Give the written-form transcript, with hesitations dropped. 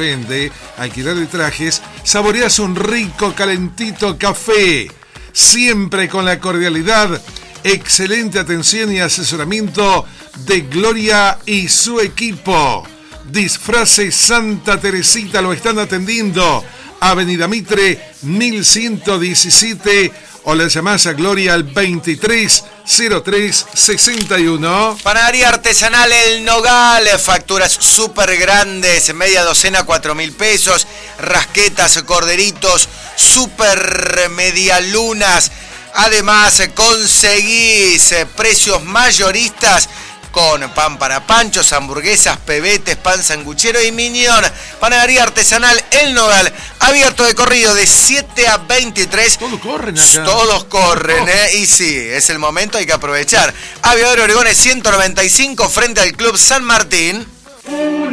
vende, alquiler de trajes, saboreás un rico calentito café. Siempre con la cordialidad, excelente atención y asesoramiento de Gloria y su equipo. Disfraces Santa Teresita lo están atendiendo. Avenida Mitre 1117 o le llamás a Gloria al 230361. Panadería artesanal El Nogal, facturas súper grandes, media docena 4.000 pesos, rasquetas, corderitos, súper medialunas. Además conseguís precios mayoristas con pan para panchos, hamburguesas, pebetes, pan sanguchero y miñón. Panadería artesanal El Nogal, abierto de corrido de 7 a 23. Todos corren acá. Todos corren, y sí, es el momento, hay que aprovechar. Aviador Oregones 195 frente al Club San Martín.